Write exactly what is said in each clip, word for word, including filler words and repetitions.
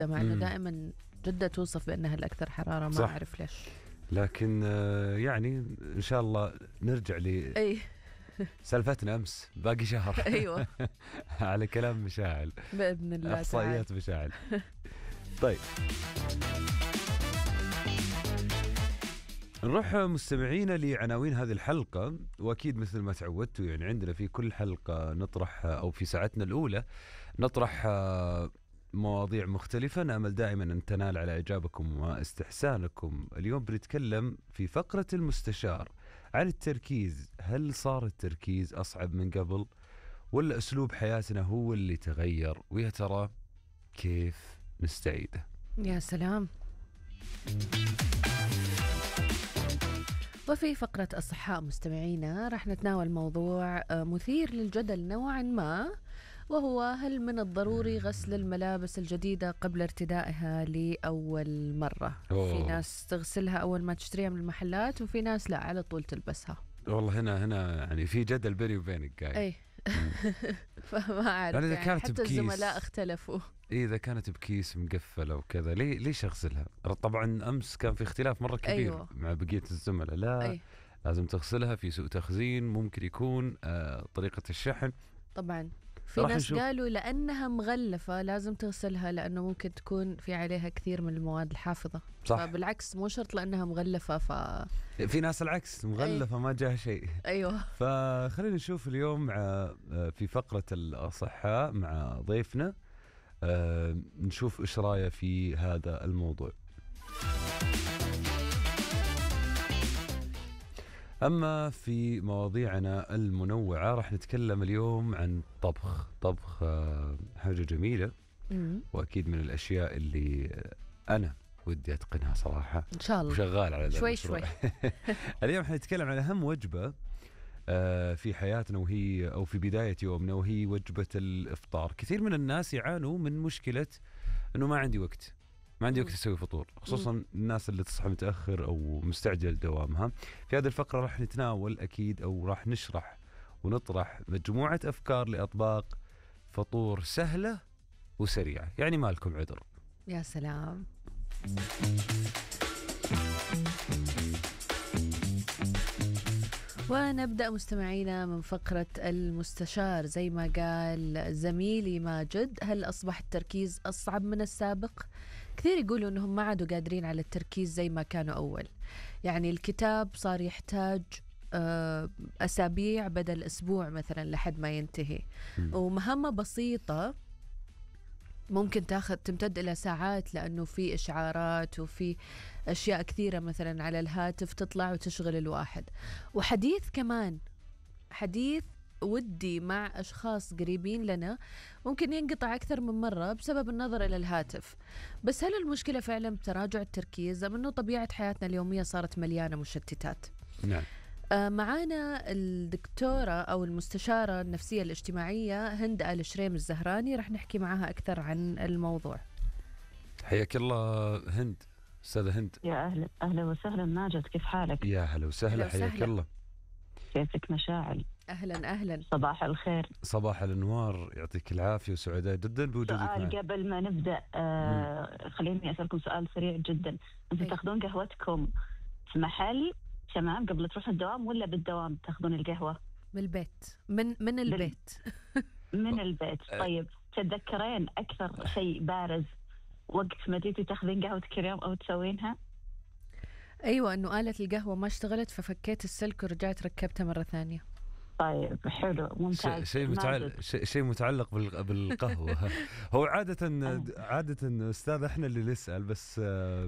مع أنه دائما جدة توصف بأنها الأكثر حرارة، ما أعرف ليش. لكن يعني إن شاء الله نرجع ل أي سالفتنا أمس، باقي شهر. أيوة. على كلام مشاعل بإذن الله، إحصائيات مشاعل. طيب نروح مستمعينا لعناوين هذه الحلقة، وأكيد مثل ما تعودتوا يعني عندنا في كل حلقة نطرح، أو في ساعتنا الأولى نطرح مواضيع مختلفة، نأمل دائما أن تنال على إعجابكم واستحسانكم. اليوم بنتكلم في فقرة المستشار عن التركيز. هل صار التركيز أصعب من قبل، ولا أسلوب حياتنا هو اللي تغير؟ ويا ترى كيف نستعيده؟ يا سلام. وفي فقرة أصحاء مستمعينا راح نتناول موضوع مثير للجدل نوعا ما، وهو هل من الضروري غسل الملابس الجديدة قبل ارتدائها لأول مرة؟ أوه. في ناس تغسلها أول ما تشتريها من المحلات، وفي ناس لا، على طول تلبسها. والله هنا هنا يعني في جدل بيني وبينك قاعد. أي فما أعرف يعني، يعني حتى بكيس. الزملاء اختلفوا. إيه إذا كانت بكيس مقفلة وكذا ليه ليش أغسلها؟ طبعا أمس كان في اختلاف مرة كبير. أيوة. مع بقية الزملاء لا. أي. لازم تغسلها، في سوء تخزين، ممكن يكون آه طريقة الشحن. طبعا في ناس نشوف. قالوا لأنها مغلفة لازم تغسلها، لأنه ممكن تكون في عليها كثير من المواد الحافظة. صح. فبالعكس مو شرط لأنها مغلفة. ف في ناس العكس مغلفة. أي. ما جاء شيء. أيوة. فخلينا نشوف اليوم مع في فقرة الأصحاء مع ضيفنا، نشوف إيش رأيه في هذا الموضوع. أما في مواضيعنا المنوعة راح نتكلم اليوم عن طبخ. طبخ حاجة جميلة، وأكيد من الأشياء اللي أنا ودي أتقنها صراحة إن شاء الله، وشغال على ذلك شوي شوي. اليوم حنتكلم عن أهم وجبة في حياتنا، وهي أو في بداية يومنا، وهي وجبة الإفطار. كثير من الناس يعانوا من مشكلة أنه ما عندي وقت ما عندي وقت أسوي فطور، خصوصا الناس اللي تصحى متأخر أو مستعجل دوامها. في هذه الفقرة راح نتناول أكيد، أو راح نشرح ونطرح مجموعة أفكار لأطباق فطور سهلة وسريعة، يعني ما لكم عذر. يا سلام. ونبدأ مستمعينا من فقرة المستشار. زي ما قال زميلي ماجد، هل أصبح التركيز أصعب من السابق؟ كثير يقولوا أنهم ما عادوا قادرين على التركيز زي ما كانوا أول. يعني الكتاب صار يحتاج أسابيع بدل أسبوع مثلا لحد ما ينتهي، ومهمة بسيطة ممكن تاخذ تمتد إلى ساعات، لأنه في إشعارات وفي أشياء كثيرة مثلا على الهاتف تطلع وتشغل الواحد. وحديث كمان حديث ودي مع أشخاص قريبين لنا ممكن ينقطع أكثر من مرة بسبب النظر إلى الهاتف. بس هل المشكلة فعلا بتراجع التركيز، أم أنه طبيعة حياتنا اليومية صارت مليانة مشتتات؟ نعم. معانا الدكتورة أو المستشارة النفسية الاجتماعية هند آل شريم الزهراني، رح نحكي معها أكثر عن الموضوع. حياك الله هند. أستاذة هند. يا أهلا أهلا وسهلا ماجد، كيف حالك؟ يا هلا وسهلا، حياك الله. كيفك مشاعل؟ أهلا أهلا. صباح الخير. صباح الأنوار، يعطيك العافية وسعداء جدا بوجودك معنا. سؤال قبل ما نبدأ، آه خليني أسألكم سؤال سريع جدا. أنتم تاخذون قهوتكم في محل تمام قبل تروح الدوام، ولا بالدوام تاخذون القهوة؟ من البيت. من من البيت. من البيت. طيب تتذكرين أكثر شيء بارز وقت ما جيتي تاخذين قهوتك اليوم أو تسوينها؟ أيوة، إنه آلة القهوة ما اشتغلت ففكيت السلك ورجعت ركبتها مرة ثانية. طيب حلو، ممتاز. شيء متعلق شيء متعلق بالقهوة. هو عادة عادة أستاذ إحنا اللي نسأل، بس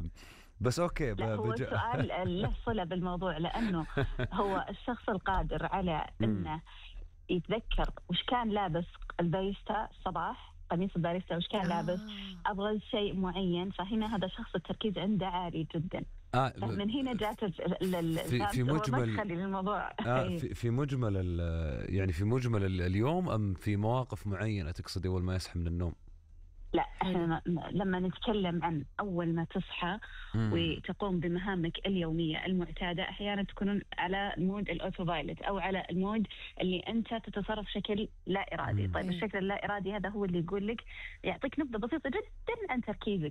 بس أوكي. لا هو السؤال له صلة بالموضوع، لأنه هو الشخص القادر على إنه يتذكر وش كان لابس الباريستا الصباح، قميص الباريستا وش كان آه. لابس، أبغى شيء معين، فهنا هذا شخص التركيز عنده عالي جدا. آه من هنا جات في, في مجمل الموضوع. آه في, في مجمل يعني في مجمل اليوم، أم في مواقف معينة تقصدي أول ما يصحى من النوم؟ لا احنا لما نتكلم عن أول ما تصحى مم. وتقوم بمهامك اليومية المعتادة، أحيانا تكون على المود الأوتوبايلوت أو على المود اللي أنت تتصرف بشكل لا إرادي. مم. طيب الشكل اللا إرادي هذا هو اللي يقول لك، يعطيك نبذة بسيطة جدا عن تركيزك.